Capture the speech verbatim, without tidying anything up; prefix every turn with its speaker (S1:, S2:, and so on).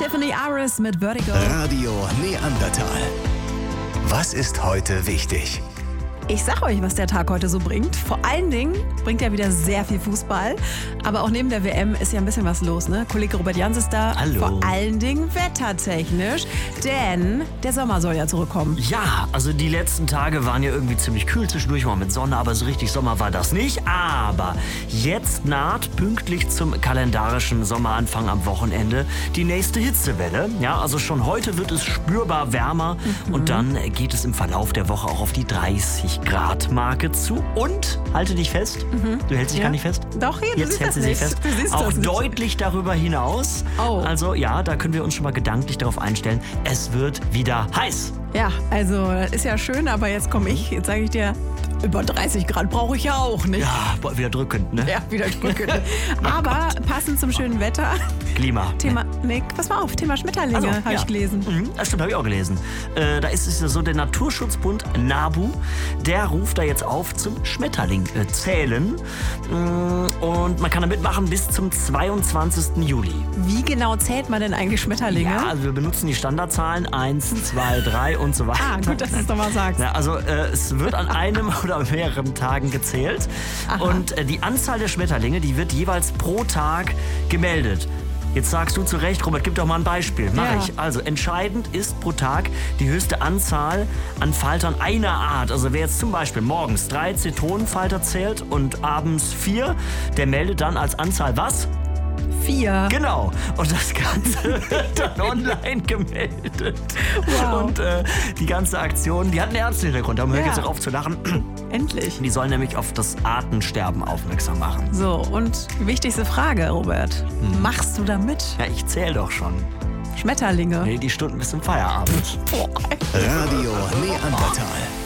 S1: Tiffany Aris mit Vertigo.
S2: Radio Neandertal. Was ist heute wichtig?
S1: Ich sag euch, was der Tag heute so bringt. Vor allen Dingen bringt er wieder sehr viel Fußball. Aber auch neben der W M ist ja ein bisschen was los, ne? Kollege Robert Jans ist da.
S3: Hallo.
S1: Vor allen Dingen wettertechnisch. Denn der Sommer soll ja zurückkommen.
S3: Ja, also die letzten Tage waren ja irgendwie ziemlich kühl, zwischendurch mal mit Sonne, aber so richtig Sommer war das nicht. Aber jetzt naht pünktlich zum kalendarischen Sommeranfang am Wochenende die nächste Hitzewelle. Ja, also schon heute wird es spürbar wärmer mhm. und dann geht es im Verlauf der Woche auch auf die dreißig Grad Marke zu. Und, halte dich fest, mhm. du hältst dich
S1: ja.
S3: gar nicht fest?
S1: Doch, hier,
S3: jetzt hält sie sich fest. Auch deutlich darüber hinaus.
S1: Oh.
S3: Also ja, da können wir uns schon mal gedanklich darauf einstellen, es wird wieder heiß.
S1: Ja, also das ist ja schön, aber jetzt komme ich, jetzt sage ich dir, über dreißig Grad brauche ich ja auch nicht.
S3: Ja, wieder drückend, ne?
S1: Ja, wieder drückend. Aber passend zum schönen Wetter.
S3: Klima.
S1: Thema, nee, pass mal auf, Thema Schmetterlinge
S3: also,
S1: habe
S3: ja.
S1: ich gelesen.
S3: Mhm, das stimmt, habe ich auch gelesen. Äh, da ist es ja so, der Naturschutzbund NABU, der ruft da jetzt auf zum Schmetterling äh, zählen. Mm, und man kann da mitmachen bis zum zweiundzwanzigsten Juli.
S1: Wie genau zählt man denn eigentlich Schmetterlinge?
S3: Ja, also wir benutzen die Standardzahlen eins, zwei, drei und so weiter.
S1: Ah, gut, dass du es nochmal sagst.
S3: Ja, also äh, es wird an einem oder mehreren Tagen gezählt.
S1: Aha.
S3: Und äh, die Anzahl der Schmetterlinge, die wird jeweils pro Tag gemeldet. Jetzt sagst du zu Recht, Robert, gib doch mal ein Beispiel. Mach
S1: ja.
S3: ich. Also entscheidend ist pro Tag die höchste Anzahl an Faltern einer Art. Also wer jetzt zum Beispiel morgens drei Zitronenfalter zählt und abends vier, der meldet dann als Anzahl was?
S1: Vier.
S3: Genau. Und das Ganze wird dann online gemeldet.
S1: Wow.
S3: Und äh, die ganze Aktion, die hat einen ernsten Hintergrund. Da höre ich
S1: Ja.
S3: jetzt auch auf zu lachen.
S1: Endlich.
S3: Die sollen nämlich auf das Artensterben aufmerksam machen.
S1: So, und die wichtigste Frage, Robert. Hm. Machst du da mit?
S3: Ja, ich zähle doch schon.
S1: Schmetterlinge.
S3: Nee, die Stunden bis zum Feierabend.
S1: Boah.
S2: Radio Neandertal.